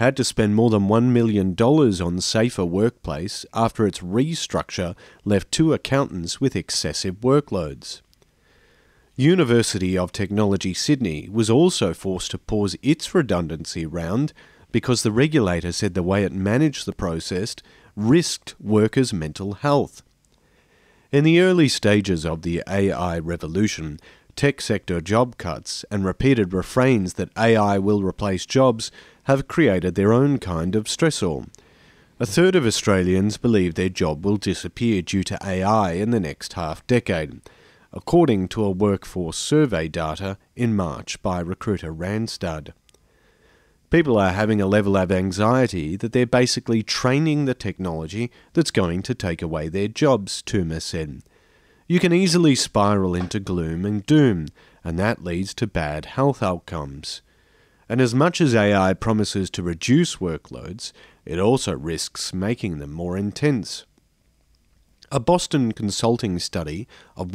had to spend more than $1 million on Safer Workplace after its restructure left 2 accountants with excessive workloads. University of Technology Sydney was also forced to pause its redundancy round because the regulator said the way it managed the process risked workers' mental health. In the early stages of the AI revolution, tech sector job cuts and repeated refrains that AI will replace jobs have created their own kind of stressor. A third of Australians believe their job will disappear due to AI in the next half-decade, according to a workforce survey data in March by recruiter Randstad. People are having a level of anxiety that they're basically training the technology that's going to take away their jobs, Toomer said. You can easily spiral into gloom and doom, and that leads to bad health outcomes. And as much as AI promises to reduce workloads, it also risks making them more intense. A Boston consulting study of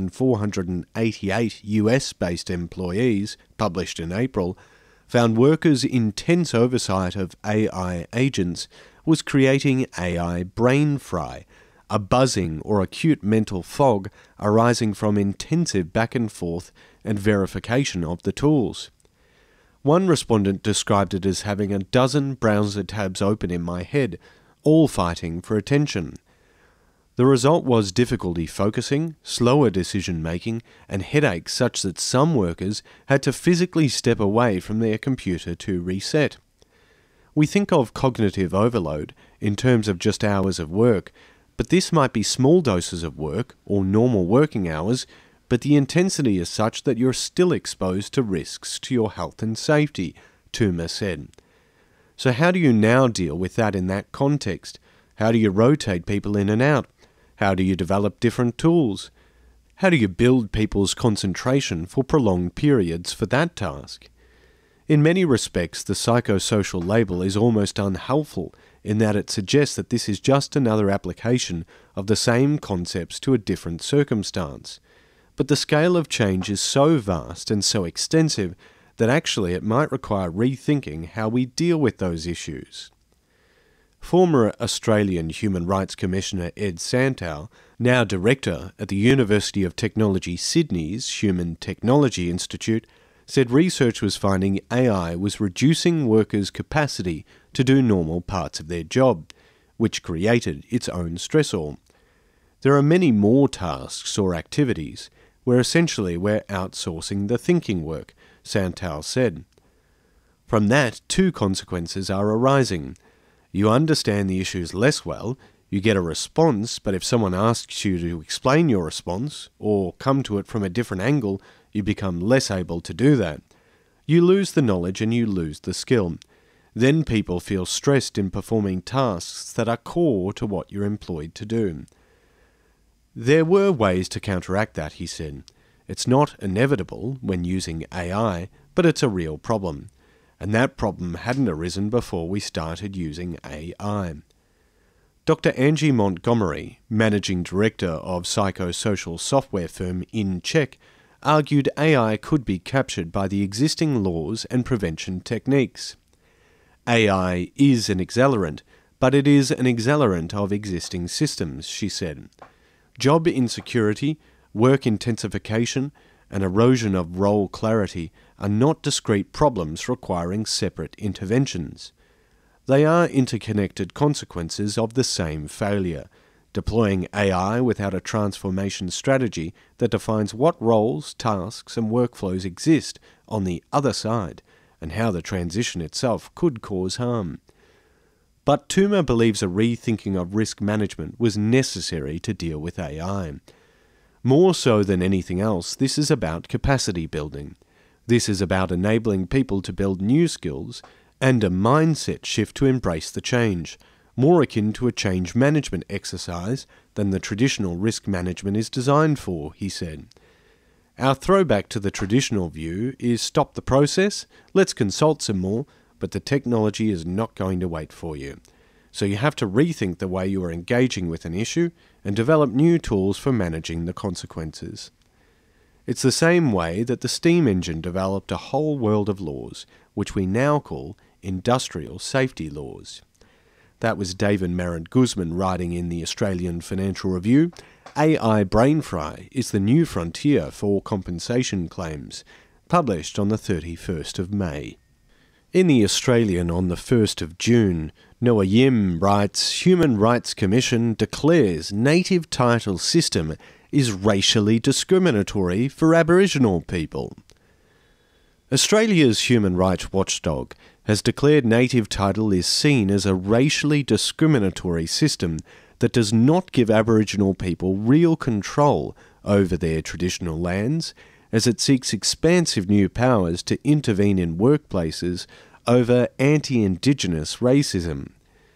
1,488 US-based employees, published in April, found workers' intense oversight of AI agents was creating AI brain fry, a buzzing or acute mental fog arising from intensive back and forth and verification of the tools. One respondent described it as having a dozen browser tabs open in my head, all fighting for attention. The result was difficulty focusing, slower decision-making, and headaches such that some workers had to physically step away from their computer to reset. We think of cognitive overload in terms of just hours of work, but this might be small doses of work or normal working hours, but the intensity is such that you're still exposed to risks to your health and safety, Toomer said. So how do you now deal with that in that context? How do you rotate people in and out? How do you develop different tools? How do you build people's concentration for prolonged periods for that task? In many respects, the psychosocial label is almost unhelpful in that it suggests that this is just another application of the same concepts to a different circumstance. But the scale of change is so vast and so extensive that actually it might require rethinking how we deal with those issues. Former Australian Human Rights Commissioner Ed Santow, now Director at the University of Technology Sydney's Human Technology Institute, said research was finding AI was reducing workers' capacity to do normal parts of their job, which created its own stressor. There are many more tasks or activities where essentially we're outsourcing the thinking work, Santow said. From that, 2 consequences are arising. You understand the issues less well, you get a response, but if someone asks you to explain your response or come to it from a different angle, you become less able to do that. You lose the knowledge and you lose the skill. Then people feel stressed in performing tasks that are core to what you're employed to do. There were ways to counteract that, he said. It's not inevitable when using AI, but it's a real problem. And that problem hadn't arisen before we started using AI. Dr. Angie Montgomery, Managing Director of psychosocial software firm InCheck, argued AI could be captured by the existing laws and prevention techniques. AI is an accelerant, but it is an accelerant of existing systems, she said. Job insecurity, work intensification, and erosion of role clarity are not discrete problems requiring separate interventions. They are interconnected consequences of the same failure. Deploying AI without a transformation strategy that defines what roles, tasks, and workflows exist on the other side, and how the transition itself could cause harm. But Toomer believes a rethinking of risk management was necessary to deal with AI. More so than anything else, this is about capacity building. This is about enabling people to build new skills and a mindset shift to embrace the change, more akin to a change management exercise than the traditional risk management is designed for, he said. Our throwback to the traditional view is stop the process, let's consult some more, but the technology is not going to wait for you. So you have to rethink the way you are engaging with an issue and develop new tools for managing the consequences. It's the same way that the steam engine developed a whole world of laws, which we now call industrial safety laws. That was David Merritt-Guzman writing in the Australian Financial Review. AI brain fry is the new frontier for compensation claims, published on the 31st of May. In the Australian on the 1st of June, Noah Yim writes, Human Rights Commission declares native title system is racially discriminatory for Aboriginal people. Australia's human rights watchdog has declared native title is seen as a racially discriminatory system that does not give Aboriginal people real control over their traditional lands, as it seeks expansive new powers to intervene in workplaces over anti-Indigenous racism.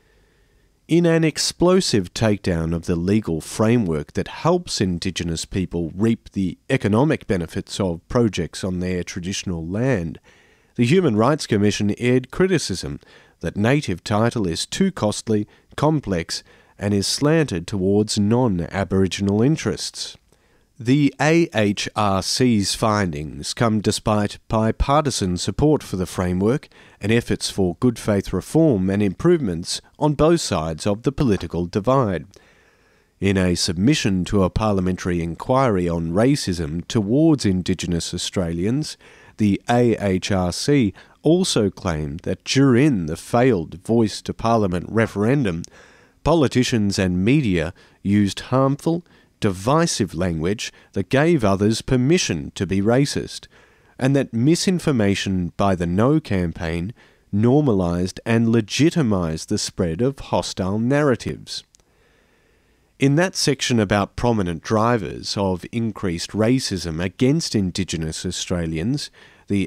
In an explosive takedown of the legal framework that helps Indigenous people reap the economic benefits of projects on their traditional land, the Human Rights Commission aired criticism that native title is too costly, complex, and is slanted towards non-Aboriginal interests. The AHRC's findings come despite bipartisan support for the framework and efforts for good faith reform and improvements on both sides of the political divide. In a submission to a parliamentary inquiry on racism towards Indigenous Australians, the AHRC also claimed that during the failed Voice to Parliament referendum, politicians and media used harmful, divisive language that gave others permission to be racist, and that misinformation by the No campaign normalised and legitimised the spread of hostile narratives. In that section about prominent drivers of increased racism against Indigenous Australians, the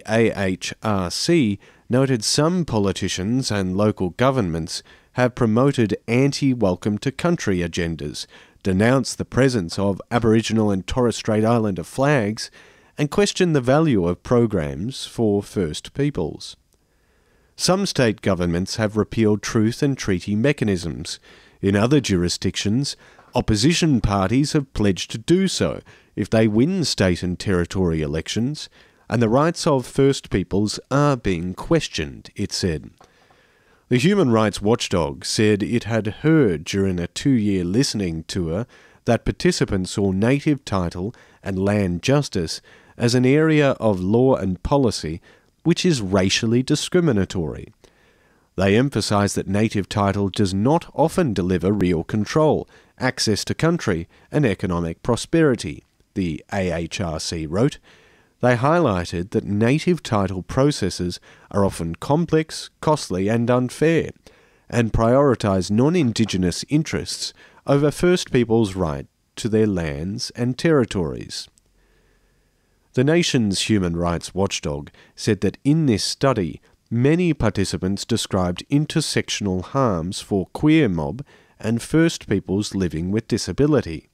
AHRC noted some politicians and local governments have promoted anti-welcome to country agendas, denounced the presence of Aboriginal and Torres Strait Islander flags, and questioned the value of programs for First Peoples. Some state governments have repealed truth and treaty mechanisms. In other jurisdictions, opposition parties have pledged to do so if they win state and territory elections, and the rights of First Peoples are being questioned, it said. The Human Rights Watchdog said it had heard during a 2-year listening tour that participants saw native title and land justice as an area of law and policy which is racially discriminatory. They emphasised that native title does not often deliver real control, access to country and economic prosperity, the AHRC wrote. They highlighted that native title processes are often complex, costly and unfair, and prioritise non-Indigenous interests over First Peoples' right to their lands and territories. The nation's human rights watchdog said that in this study, many participants described intersectional harms for queer mob and First Peoples living with disability.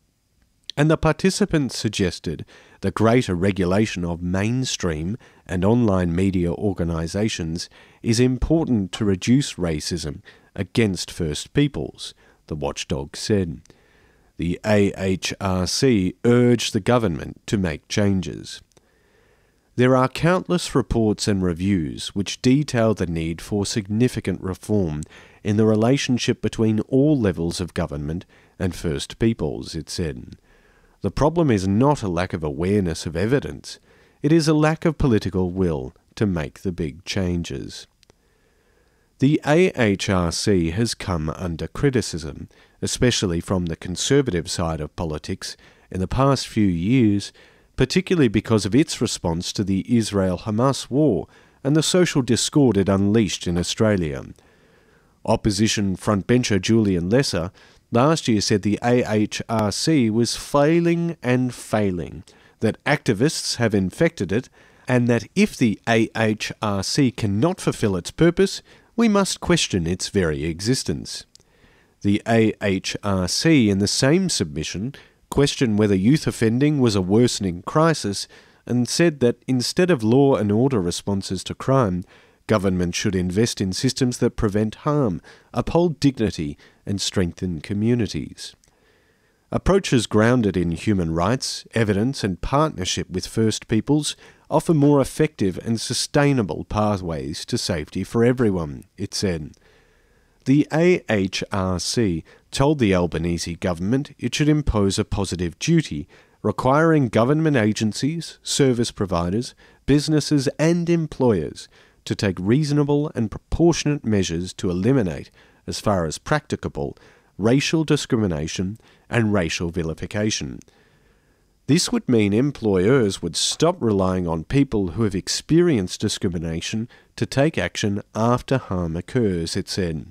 And the participants suggested that greater regulation of mainstream and online media organisations is important to reduce racism against First Peoples, the watchdog said. The AHRC urged the government to make changes. There are countless reports and reviews which detail the need for significant reform in the relationship between all levels of government and First Peoples, it said. The problem is not a lack of awareness of evidence, it is a lack of political will to make the big changes. The AHRC has come under criticism, especially from the conservative side of politics, in the past few years, particularly because of its response to the Israel-Hamas war and the social discord it unleashed in Australia. Opposition frontbencher Julian Lesser last year said the AHRC was failing and failing, that activists have infected it, and that if the AHRC cannot fulfil its purpose, we must question its very existence. The AHRC, in the same submission, questioned whether youth offending was a worsening crisis and said that instead of law and order responses to crime, government should invest in systems that prevent harm, uphold dignity, and strengthen communities. Approaches grounded in human rights, evidence, and partnership with First Peoples offer more effective and sustainable pathways to safety for everyone, it said. The AHRC told the Albanese government it should impose a positive duty requiring government agencies, service providers, businesses and employers to take reasonable and proportionate measures to eliminate, as far as practicable, racial discrimination and racial vilification. This would mean employers would stop relying on people who have experienced discrimination to take action after harm occurs, it said.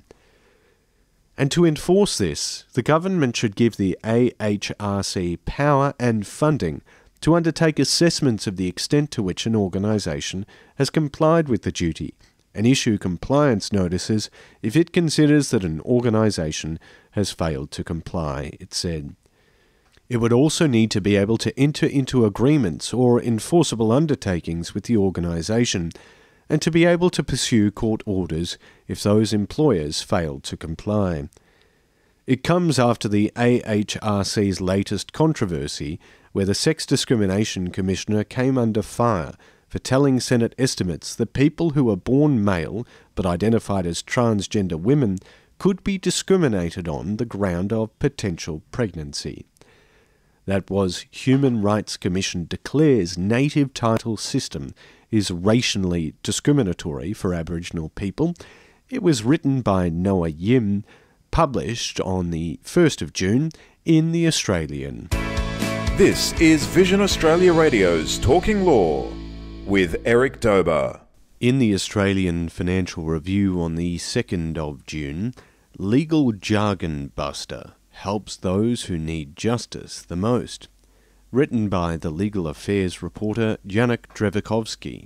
And to enforce this, the government should give the AHRC power and funding to undertake assessments of the extent to which an organisation has complied with the duty and issue compliance notices if it considers that an organisation has failed to comply, it said. It would also need to be able to enter into agreements or enforceable undertakings with the organisation and to be able to pursue court orders if those employers failed to comply. It comes after the AHRC's latest controversy, where the Sex Discrimination Commissioner came under fire for telling Senate estimates that people who were born male but identified as transgender women could be discriminated on the ground of potential pregnancy. That was Human Rights Commission declares native title system is racially discriminatory for Aboriginal people. It was written by Noah Yim, published on the 1st of June in The Australian. This is Vision Australia Radio's Talking Law with Eric Dober. In The Australian Financial Review on the 2nd of June, Legal Jargon Buster helps those who need justice the most. Written by the legal affairs reporter Janek Drevikovsky.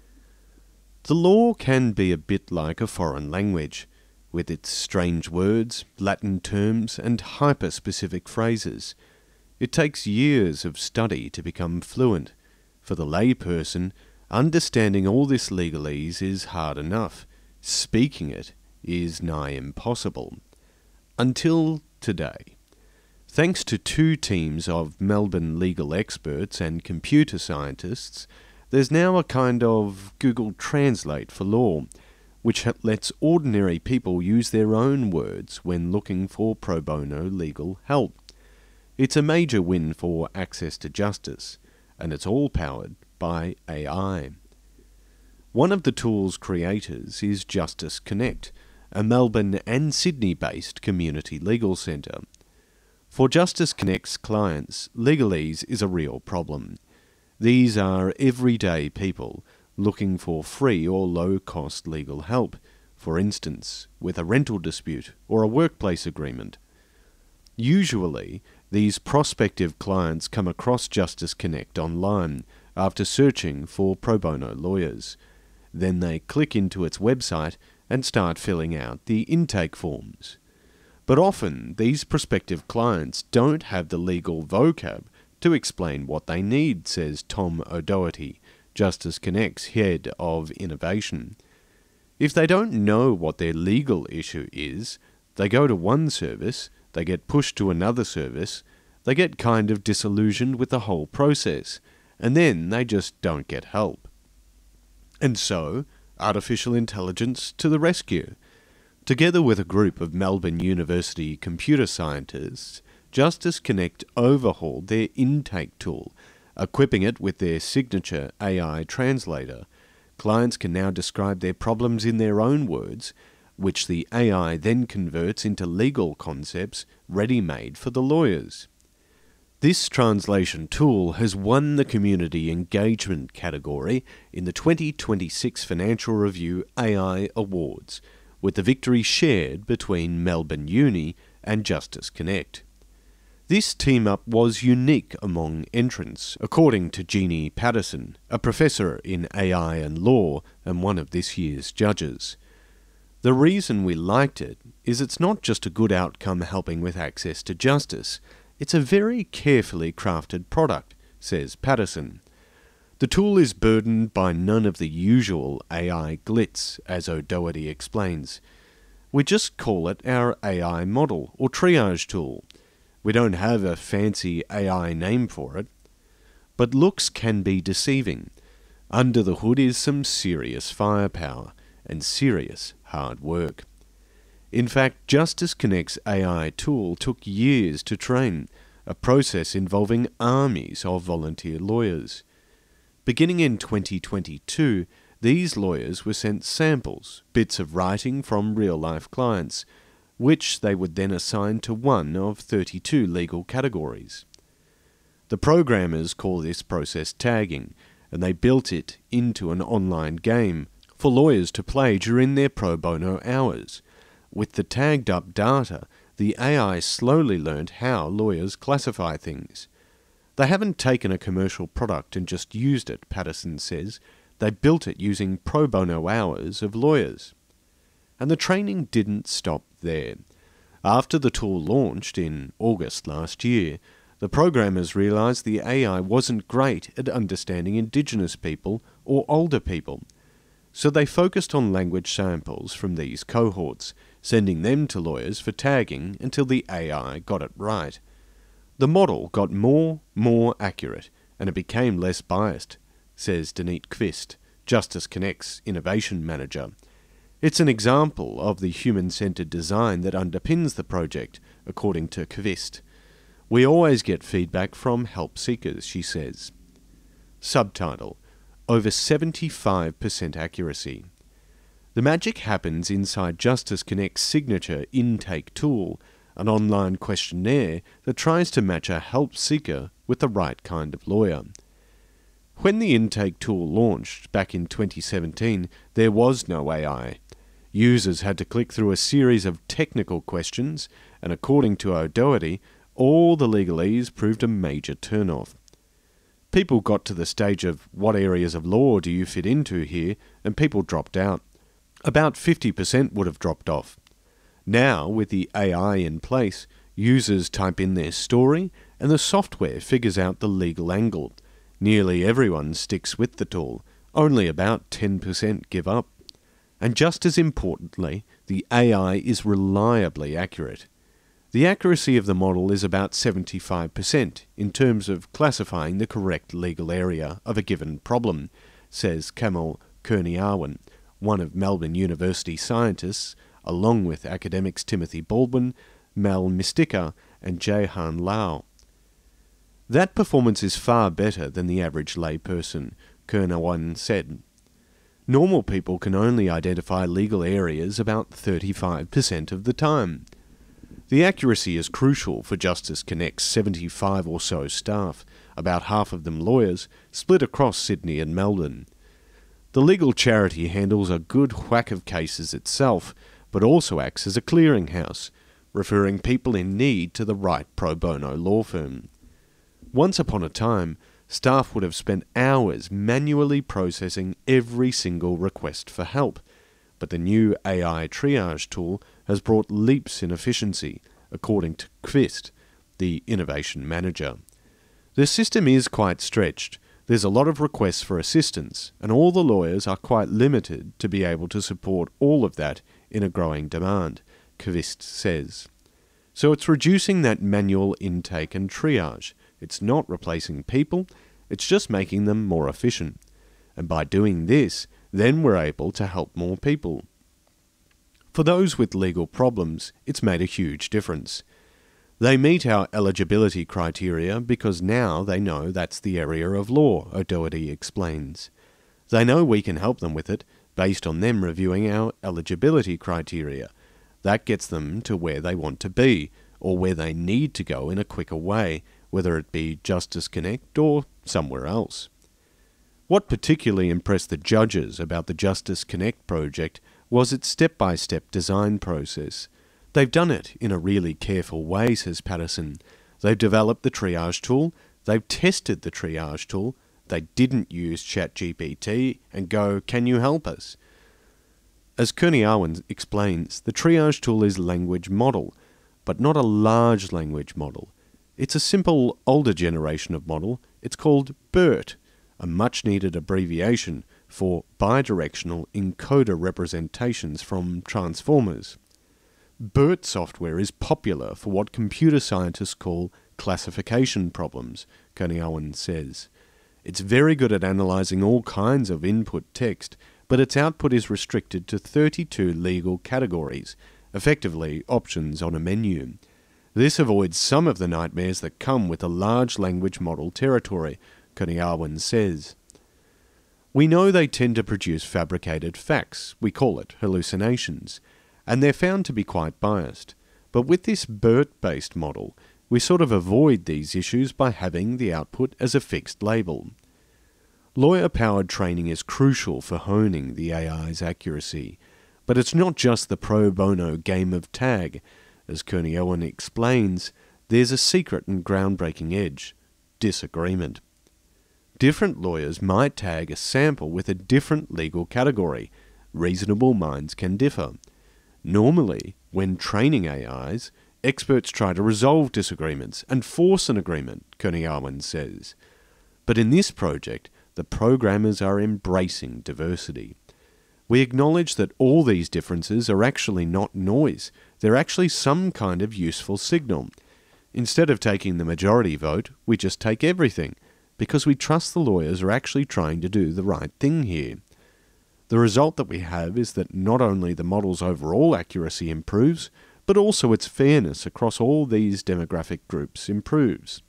The law can be a bit like a foreign language, with its strange words, Latin terms, and hyper-specific phrases. It takes years of study to become fluent. For the layperson, understanding all this legalese is hard enough. Speaking it is nigh impossible. Until today. Thanks to two teams of Melbourne legal experts and computer scientists, there's now a kind of Google Translate for law, which lets ordinary people use their own words when looking for pro bono legal help. It's a major win for access to justice, and it's all powered by AI. One of the tool's creators is Justice Connect, a Melbourne and Sydney-based community legal centre. For Justice Connect's clients, legalese is a real problem. These are everyday people looking for free or low-cost legal help, for instance, with a rental dispute or a workplace agreement. Usually, these prospective clients come across Justice Connect online after searching for pro bono lawyers. Then they click into its website and start filling out the intake forms. But often, these prospective clients don't have the legal vocab to explain what they need, says Tom O'Doherty, Justice Connect's head of innovation. If they don't know what their legal issue is, they go to one service, they get pushed to another service, they get kind of disillusioned with the whole process, and then they just don't get help. And so, artificial intelligence to the rescue. Together with a group of Melbourne University computer scientists, Justice Connect overhauled their intake tool, equipping it with their signature AI translator. Clients can now describe their problems in their own words, which the AI then converts into legal concepts ready-made for the lawyers. This translation tool has won the Community Engagement category in the 2026 Financial Review AI Awards, with the victory shared between Melbourne Uni and Justice Connect. This team-up was unique among entrants, according to Jeannie Patterson, a professor in AI and law and one of this year's judges. The reason we liked it is it's not just a good outcome helping with access to justice, it's a very carefully crafted product, says Patterson. The tool is burdened by none of the usual AI glitz, as O'Doherty explains. We just call it our AI model or triage tool. We don't have a fancy AI name for it. But looks can be deceiving. Under the hood is some serious firepower and serious hard work. In fact, Justice Connect's AI tool took years to train, a process involving armies of volunteer lawyers. Beginning in 2022, these lawyers were sent samples, bits of writing from real-life clients, which they would then assign to one of 32 legal categories. The programmers call this process tagging, and they built it into an online game for lawyers to play during their pro bono hours. With the tagged-up data, the AI slowly learned how lawyers classify things. They haven't taken a commercial product and just used it, Patterson says. They built it using pro bono hours of lawyers. And the training didn't stop there. After the tool launched in August last year, the programmers realised the AI wasn't great at understanding Indigenous people or older people. So they focused on language samples from these cohorts, sending them to lawyers for tagging until the AI got it right. The model got more accurate, and it became less biased, says Denise Kvist, Justice Connect's innovation manager. It's an example of the human-centred design that underpins the project, according to Kvist. We always get feedback from help seekers, she says. Subtitle: Over 75% accuracy. The magic happens inside Justice Connect's signature intake tool, an online questionnaire that tries to match a help seeker with the right kind of lawyer. When the intake tool launched back in 2017, there was no AI. Users had to click through a series of technical questions, and according to O'Doherty, all the legalese proved a major turn-off. People got to the stage of what areas of law do you fit into here, and people dropped out. About 50% would have dropped off. Now, with the AI in place, users type in their story and the software figures out the legal angle. Nearly everyone sticks with the tool. Only about 10% give up. And just as importantly, the AI is reliably accurate. The accuracy of the model is about 75% in terms of classifying the correct legal area of a given problem, says Kamal Kurniawan, one of Melbourne University scientists, along with academics Timothy Baldwin, Mel Mystica and Jehan Lau. That performance is far better than the average layperson, Kurniawan said. Normal people can only identify legal areas about 35% of the time. The accuracy is crucial for Justice Connect's 75 or so staff, about half of them lawyers, split across Sydney and Melbourne. The legal charity handles a good whack of cases itself, but also acts as a clearinghouse, referring people in need to the right pro bono law firm. Once upon a time, staff would have spent hours manually processing every single request for help, but the new AI triage tool has brought leaps in efficiency, according to Kvist, the innovation manager. The system is quite stretched. There's a lot of requests for assistance, and all the lawyers are quite limited to be able to support all of that in a growing demand, Kvist says. So it's reducing that manual intake and triage. It's not replacing people, it's just making them more efficient. And by doing this, then we're able to help more people. For those with legal problems, it's made a huge difference. They meet our eligibility criteria because now they know that's the area of law, O'Doherty explains. They know we can help them with it based on them reviewing our eligibility criteria. That gets them to where they want to be, or where they need to go in a quicker way, whether it be Justice Connect or somewhere else. What particularly impressed the judges about the Justice Connect project was its step-by-step design process. They've done it in a really careful way, says Patterson. They've developed the triage tool, they've tested the triage tool, they didn't use ChatGPT and go, "Can you help us?" As Kurniawan explains, the triage tool is language model, but not a large language model. It's a simple older generation of model. It's called BERT, a much-needed abbreviation for bidirectional encoder representations from transformers. BERT software is popular for what computer scientists call classification problems, Kurniawan says. It's very good at analysing all kinds of input text, but its output is restricted to 32 legal categories, effectively options on a menu. This avoids some of the nightmares that come with a large language model territory, Kuniawan says. We know they tend to produce fabricated facts, we call it hallucinations, and they're found to be quite biased. But with this BERT-based model, we sort of avoid these issues by having the output as a fixed label. Lawyer-powered training is crucial for honing the AI's accuracy, but it's not just the pro bono game of tag. As Kuniawan explains, there's a secret and groundbreaking edge: disagreement. Different lawyers might tag a sample with a different legal category. Reasonable minds can differ. Normally, when training AIs, experts try to resolve disagreements and force an agreement, Kuniawan says. But in this project, the programmers are embracing diversity. We acknowledge that all these differences are actually not noise. They're actually some kind of useful signal. Instead of taking the majority vote, we just take everything, because we trust the lawyers are actually trying to do the right thing here. The result that we have is that not only the model's overall accuracy improves, but also its fairness across all these demographic groups improves.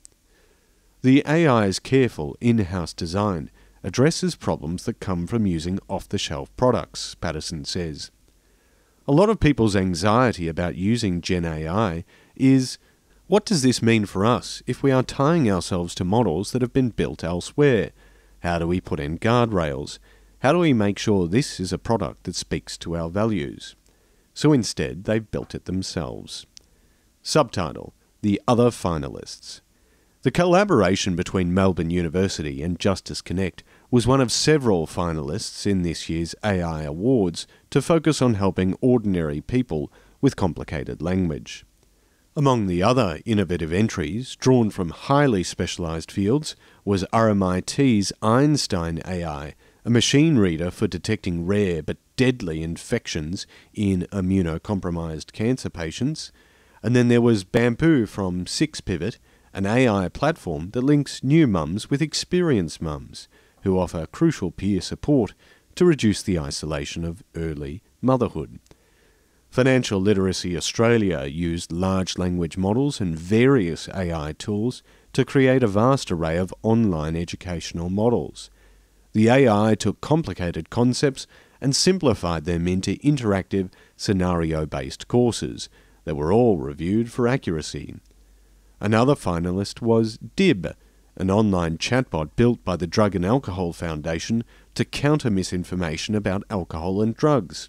The AI's careful in-house design addresses problems that come from using off-the-shelf products, Patterson says. A lot of people's anxiety about using Gen AI is, what does this mean for us if we are tying ourselves to models that have been built elsewhere? How do we put in guardrails? How do we make sure this is a product that speaks to our values? So instead, they've built it themselves. Subtitle: The Other Finalists. The collaboration between Melbourne University and Justice Connect was one of several finalists in this year's AI Awards to focus on helping ordinary people with complicated language. Among the other innovative entries, drawn from highly specialised fields, was RMIT's Einstein AI, a machine reader for detecting rare but deadly infections in immunocompromised cancer patients. And then there was Bamboo from 6Pivot, an AI platform that links new mums with experienced mums, who offer crucial peer support to reduce the isolation of early motherhood. Financial Literacy Australia used large language models and various AI tools to create a vast array of online educational models. The AI took complicated concepts and simplified them into interactive, scenario-based courses that were all reviewed for accuracy. Another finalist was DIB, an online chatbot built by the Drug and Alcohol Foundation to counter misinformation about alcohol and drugs.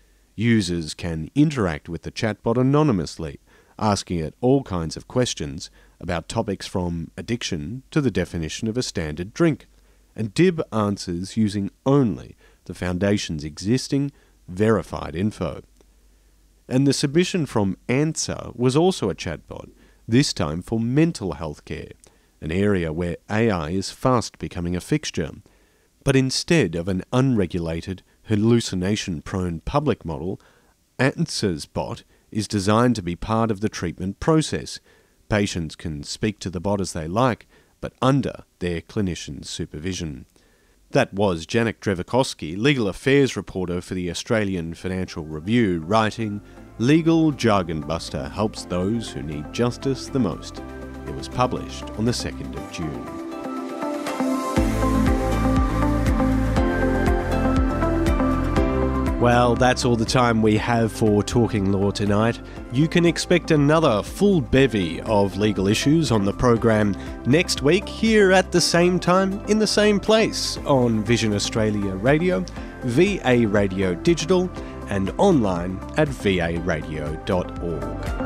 Users can interact with the chatbot anonymously, asking it all kinds of questions about topics from addiction to the definition of a standard drink, and DIB answers using only the Foundation's existing, verified info. And the submission from Answer was also a chatbot, this time for mental health care, an area where AI is fast becoming a fixture. But instead of an unregulated, hallucination-prone public model, Answer's bot is designed to be part of the treatment process. Patients can speak to the bot as they like, but under their clinician's supervision. That was Janek Drevikoski, legal affairs reporter for the Australian Financial Review, writing, "Legal Jargon Buster helps those who need justice the most." It was published on the 2nd of June. Well, that's all the time we have for Talking Law tonight. You can expect another full bevy of legal issues on the program next week, here at the same time, in the same place, on Vision Australia Radio, VA Radio Digital, and online at varadio.org.